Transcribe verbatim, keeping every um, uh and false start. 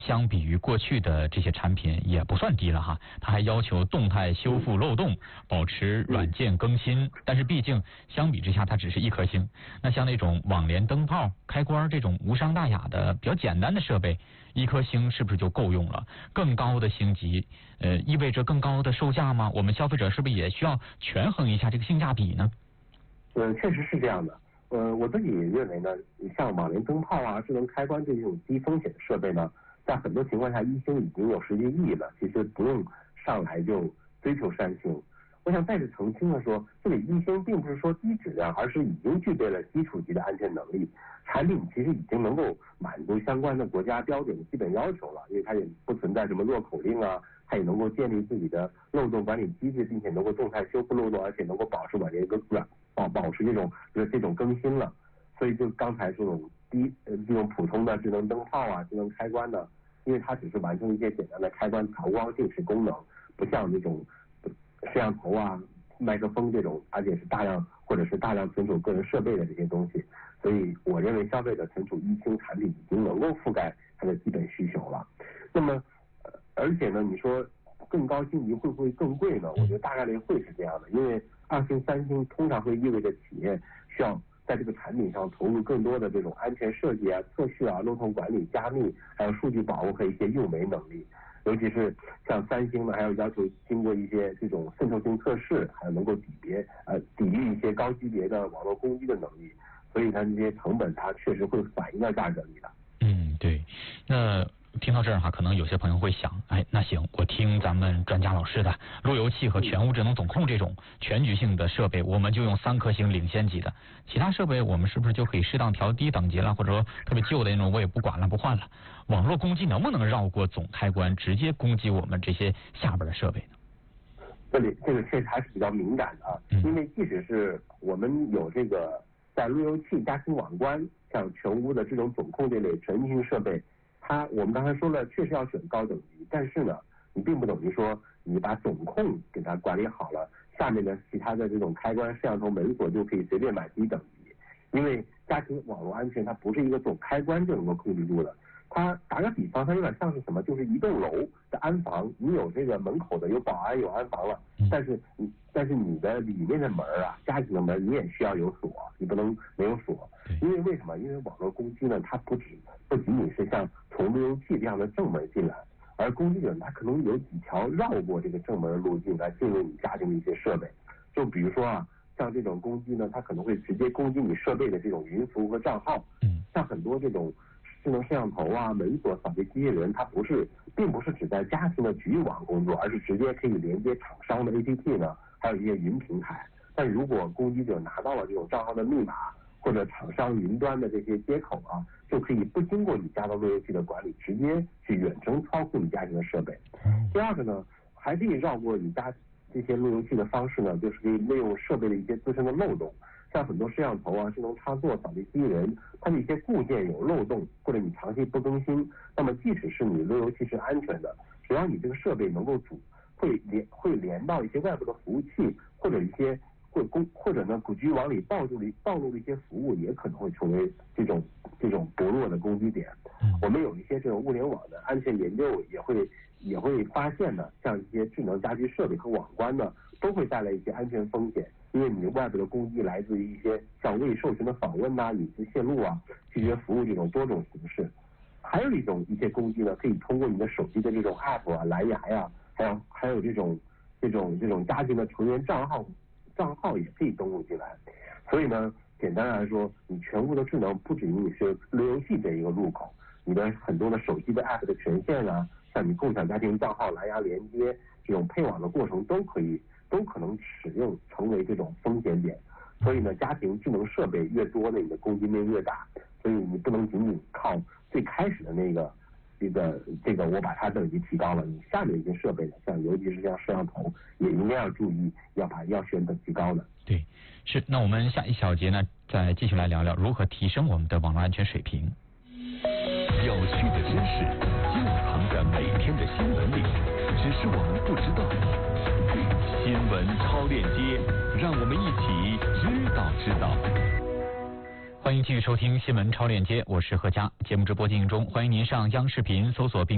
相比于过去的这些产品也不算低了哈，它还要求动态修复漏洞，保持软件更新。但是毕竟相比之下，它只是一颗星。那像那种网联灯泡、开关这种无伤大雅的比较简单的设备，一颗星是不是就够用了？更高的星级，呃，意味着更高的售价吗？我们消费者是不是也需要权衡一下这个性价比呢？ 呃，确实是这样的。呃，我自己认为呢，像网联灯泡啊、智能开关这种低风险的设备呢，在很多情况下，一星已经有实际意义了，其实不用上来就追求三星。我想再次澄清的说，这里一星并不是说低质量，而是已经具备了基础级的安全能力，产品其实已经能够满足相关的国家标准的基本要求了，因为它也不存在什么弱口令啊，它也能够建立自己的漏洞管理机制，并且能够动态修复漏洞，而且能够保持网联更软保保持这种就是这种更新了。所以就刚才这种低呃这种普通的智能灯泡啊、智能开关呢，因为它只是完成一些简单的开关调光定时功能，不像那种摄像头啊、麦克风这种，而且是大量或者是大量存储个人设备的这些东西。所以我认为消费者存储一星产品已经能够覆盖它的基本需求了。那么，呃、而且呢，你说更高星级会不会更贵呢？我觉得大概率会是这样的，因为二星、三星通常会意味着企业需要在这个产品上投入更多的这种安全设计啊、测序啊、漏洞管理、加密，还有数据保护和一些用媒能力。尤其是像三星呢，还要要求经过一些这种渗透性测试，还有能够抵别呃抵御一些高级别的网络攻击的能力。所以它这些成本它确实会反映到价格里的。 嗯，对。那听到这儿哈，可能有些朋友会想，哎，那行，我听咱们专家老师的，路由器和全屋智能总控这种全局性的设备，我们就用三颗星领先级的，其他设备我们是不是就可以适当调低等级了？或者说特别旧的那种我也不管了，不换了？网络攻击能不能绕过总开关，直接攻击我们这些下边的设备呢？ 这里这个确实还是比较敏感的啊， 嗯、 因为即使是我们有这个在路由器、家庭网关、像全屋的这种总控这类全局性设备，它我们刚才说了，确实要选高等级，但是呢，你并不等于说你把总控给它管理好了，下面的其他的这种开关、摄像头、门锁就可以随便买低等级，因为家庭网络安全它不是一个总开关就能够控制住的。它打个比方，它有点像是什么？就是一栋楼的安防，你有这个门口的有保安有安防了，但是你但是你的里面的门啊，家庭的门你也需要有锁，你不能没有锁。因为为什么？因为网络攻击呢，它不止不仅仅是像从路由器这样的正门进来，而攻击者他可能有几条绕过这个正门路径来进入你家庭的一些设备。就比如说啊，像这种攻击呢，它可能会直接攻击你设备的这种云服务和账号。嗯，像很多这种智能摄像头啊、门锁、扫地机器人，它不是，并不是只在家庭的局域网工作，而是直接可以连接厂商的 A P P 呢，还有一些云平台。但如果攻击者拿到了这种账号的密码或者厂商云端的这些接口啊，就可以不经过你家的路由器的管理，直接去远程操控你家庭的设备。第二个呢，还可以绕过你家这些路由器的方式呢，就是可以利用设备的一些自身的漏洞。像很多摄像头啊、智能插座、扫地机器人，它的一些固件有漏洞，或者你长期不更新，那么即使是你路由器是安全的，只要你这个设备能够主会连会连到一些外部的服务器，或者一些会公或者呢局域网里暴露的暴露的一些服务，也可能会成为这种这种薄弱的攻击点。我们有一些这种物联网的安全研究也会也会发现呢，像一些智能家居设备和网关呢，都会带来一些安全风险。因为你外部的攻击来自于一些像未授权的访问呐、啊、隐私泄露啊、拒绝服务这种多种形式。还有一种一些攻击呢，可以通过你的手机的这种 app 啊、蓝牙呀、啊，还有还有这种这种这种家庭的成员账号账号也可以登录进来。所以呢，简单来说，你全屋的智能不止于你是路由器这一个入口，你的很多的手机的 app 的权限啊，像你共享家庭账号、蓝牙连接这种配网的过程都可以。都可能使用成为这种风险点，所以呢，家庭智能设备越多呢，你的攻击面越大，所以你不能仅仅靠最开始的那个这个这个我把它等级提高了，你下面一些设备呢，像尤其是像摄像头，也应该要注意，要把要选等级高的。 对，是。那我们下一小节呢，再继续来聊聊如何提升我们的网络安全水平。 有趣的知识就藏在每天的新闻里，只是我们不知道。新闻超链接，让我们一起知道知道。 欢迎继续收听新闻超链接，我是何佳。节目直播进行中，欢迎您上央视频搜索并